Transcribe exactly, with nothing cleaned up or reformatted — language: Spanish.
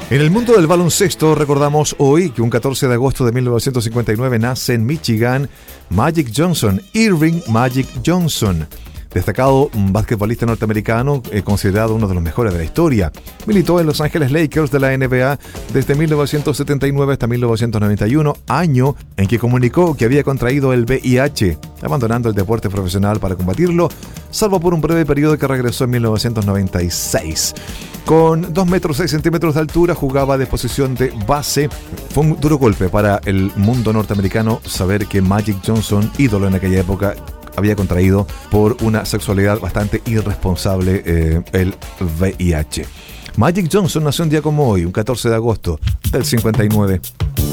En el mundo del baloncesto recordamos hoy que un catorce de agosto de mil novecientos cincuenta y nueve nace en Michigan Magic Johnson, Irving Magic Johnson, destacado basquetbolista norteamericano, eh, considerado uno de los mejores de la historia. Militó en Los Ángeles Lakers de la N B A desde mil novecientos setenta y nueve hasta mil novecientos noventa y uno, año en que comunicó que había contraído el V I H, abandonando el deporte profesional para combatirlo, salvo por un breve periodo que regresó en mil novecientos noventa y seis. Con dos metros seis centímetros de altura, jugaba de posición de base. Fue un duro golpe para el mundo norteamericano saber que Magic Johnson, ídolo en aquella época, había contraído por una sexualidad bastante irresponsable eh, el V I H. Magic Johnson nació un día como hoy, un catorce de agosto del cincuenta y nueve.